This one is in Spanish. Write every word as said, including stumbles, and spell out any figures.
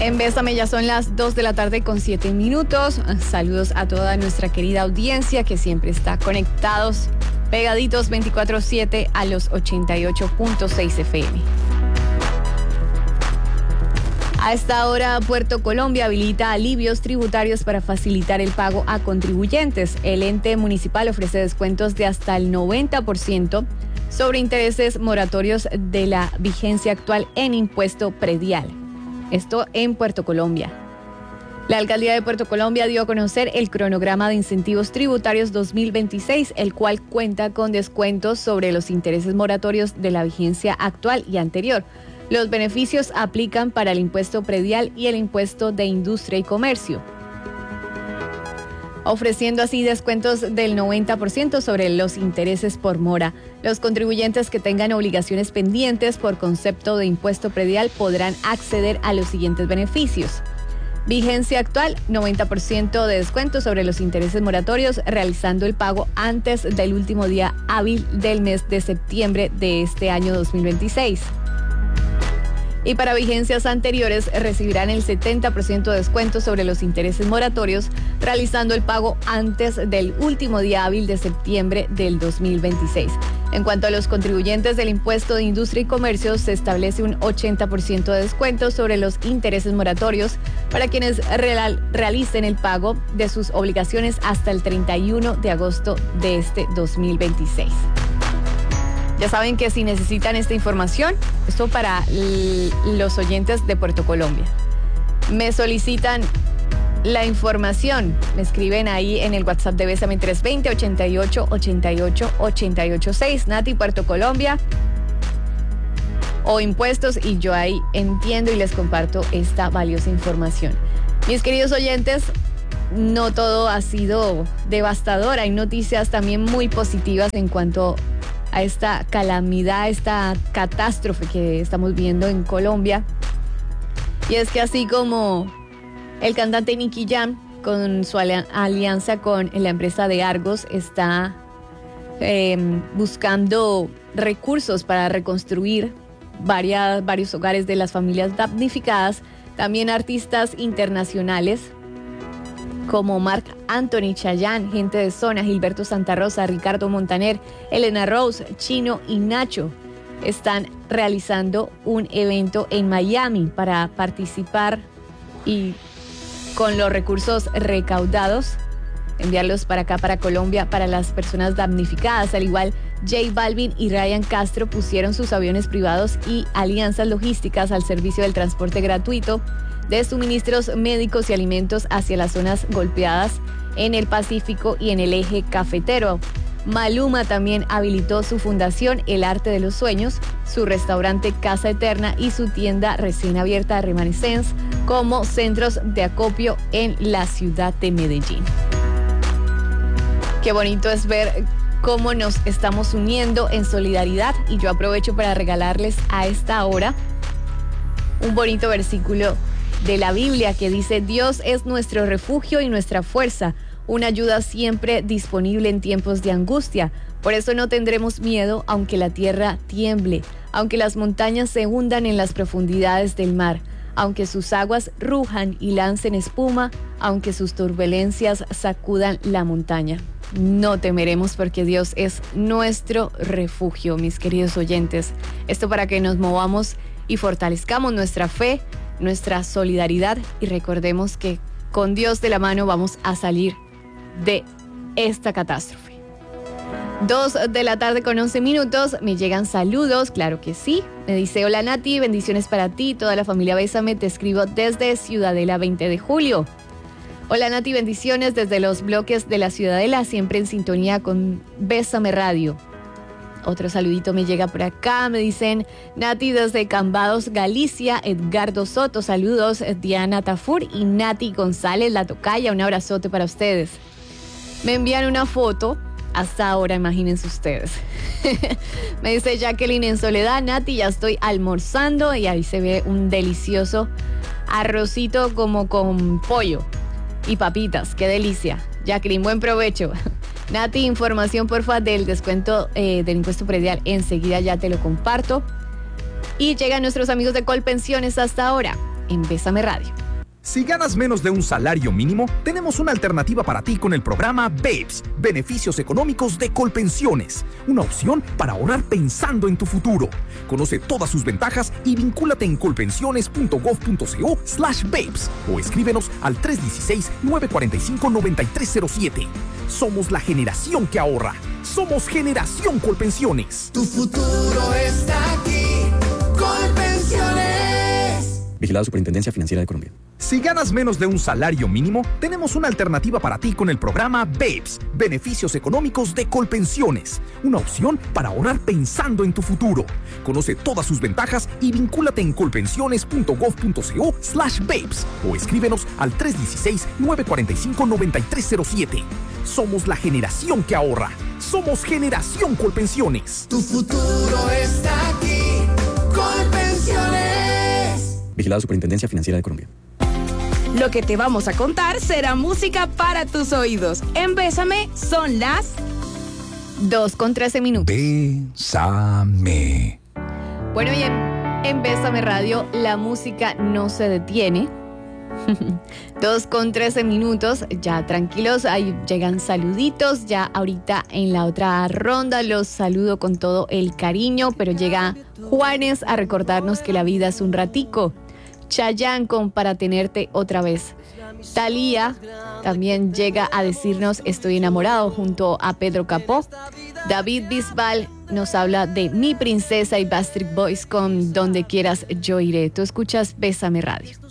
En Bésame ya son las dos de la tarde con siete minutos. Saludos a toda nuestra querida audiencia que siempre está conectados, pegaditos veinticuatro siete a los ochenta y ocho punto seis F M. A esta hora, Puerto Colombia habilita alivios tributarios para facilitar el pago a contribuyentes. El ente municipal ofrece descuentos de hasta el noventa por ciento sobre intereses moratorios de la vigencia actual en impuesto predial. Esto en Puerto Colombia. La Alcaldía de Puerto Colombia dio a conocer el cronograma de incentivos tributarios dos mil veintiséis, el cual cuenta con descuentos sobre los intereses moratorios de la vigencia actual y anterior. Los beneficios aplican para el impuesto predial y el impuesto de industria y comercio, ofreciendo así descuentos del noventa por ciento sobre los intereses por mora. Los contribuyentes que tengan obligaciones pendientes por concepto de impuesto predial podrán acceder a los siguientes beneficios. Vigencia actual, noventa por ciento de descuento sobre los intereses moratorios, realizando el pago antes del último día hábil del mes de septiembre de este año dos mil veintiséis. Y para vigencias anteriores recibirán el setenta por ciento de descuento sobre los intereses moratorios, realizando el pago antes del último día hábil de septiembre del dos mil veintiséis. En cuanto a los contribuyentes del impuesto de industria y comercio, se establece un ochenta por ciento de descuento sobre los intereses moratorios para quienes real, realicen el pago de sus obligaciones hasta el treinta y uno de agosto de este dos mil veintiséis. Ya saben que si necesitan esta información, esto para l- los oyentes de Puerto Colombia, me solicitan la información, me escriben ahí en el WhatsApp de Bésame tres dos cero, ochenta y ocho, ochenta y ocho, ochenta y ocho seis, Nati, Puerto Colombia, o impuestos, y yo ahí entiendo y les comparto esta valiosa información. Mis queridos oyentes, no todo ha sido devastador, hay noticias también muy positivas en cuanto a esta calamidad, esta catástrofe que estamos viendo en Colombia. Y es que así como el cantante Nicky Jam, con su alianza con la empresa de Argos, está eh, buscando recursos para reconstruir varias, varios hogares de las familias damnificadas, también artistas internacionales como Marc Anthony, Chayanne, Gente de Zona, Gilberto Santa Rosa, Ricardo Montaner, Elena Rose, Chino y Nacho están realizando un evento en Miami para participar y con los recursos recaudados enviarlos para acá, para Colombia, para las personas damnificadas. Al igual, J Balvin y Ryan Castro pusieron sus aviones privados y alianzas logísticas al servicio del transporte gratuito de suministros médicos y alimentos hacia las zonas golpeadas en el Pacífico y en el eje cafetero. Maluma también habilitó su fundación El Arte de los Sueños, su restaurante Casa Eterna y su tienda recién abierta Remanescence como centros de acopio en la ciudad de Medellín. Qué bonito es ver cómo nos estamos uniendo en solidaridad, y yo aprovecho para regalarles a esta hora un bonito versículo de la Biblia que dice: Dios es nuestro refugio y nuestra fuerza, una ayuda siempre disponible en tiempos de angustia. Por eso no tendremos miedo, aunque la tierra tiemble, aunque las montañas se hundan en las profundidades del mar, aunque sus aguas rujan y lancen espuma, aunque sus turbulencias sacudan la montaña. No temeremos, porque Dios es nuestro refugio, mis queridos oyentes. Esto para que nos movamos y fortalezcamos nuestra fe, nuestra solidaridad, y recordemos que con Dios de la mano vamos a salir de esta catástrofe. Dos de la tarde con once minutos, me llegan saludos, claro que sí. Me dice: hola Nati, bendiciones para ti, toda la familia Bésame, te escribo desde Ciudadela veinte de julio. Hola Nati, bendiciones desde los bloques de la Ciudadela, siempre en sintonía con Bésame Radio. Otro saludito me llega por acá, me dicen: Nati desde Cambados, Galicia, Edgardo Soto, saludos, Diana Tafur y Nati González, la tocaya, un abrazote para ustedes. Me envían una foto, hasta ahora, imagínense ustedes. Me dice Jacqueline en Soledad: Nati, ya estoy almorzando, y ahí se ve un delicioso arrocito como con pollo y papitas, qué delicia. Jacqueline, buen provecho. Nati, información porfa del descuento eh, del impuesto predial, enseguida ya te lo comparto. Y llegan nuestros amigos de Colpensiones hasta ahora. en Bésame Radio. Si ganas menos de un salario mínimo, tenemos una alternativa para ti con el programa BABES, Beneficios Económicos de Colpensiones. Una opción para ahorrar pensando en tu futuro. Conoce todas sus ventajas y vincúlate en colpensiones.gov.co slash babes o escríbenos al tres uno seis, nueve cuatro cinco, nueve tres cero siete. Somos la generación que ahorra. Somos Generación Colpensiones. Tu futuro está aquí. Colpensiones. Vigilado Superintendencia Financiera de Colombia. Si ganas menos de un salario mínimo, tenemos una alternativa para ti con el programa BABES, Beneficios Económicos de Colpensiones. Una opción para ahorrar pensando en tu futuro. Conoce todas sus ventajas y vincúlate en colpensiones.gov.co slash babes o escríbenos al tres uno seis, nueve cuatro cinco, nueve tres cero siete. Somos la generación que ahorra. Somos Generación Colpensiones. Tu futuro está aquí. Colpensiones. Vigilado Superintendencia Financiera de Colombia. Lo que te vamos a contar será música para tus oídos. En Bésame son las dos con trece minutos. Bésame. Bueno, y en, en Bésame Radio la música no se detiene. dos con trece minutos, ya tranquilos, ahí llegan saluditos, ya ahorita en la otra ronda los saludo con todo el cariño, pero llega Juanes a recordarnos que la vida es un ratico. Chayanne con Para Tenerte Otra Vez. Thalía también llega a decirnos Estoy Enamorado junto a Pedro Capó. David Bisbal nos habla de Mi Princesa y Backstreet Boys con Donde Quieras Yo Iré. Tú escuchas Bésame Radio.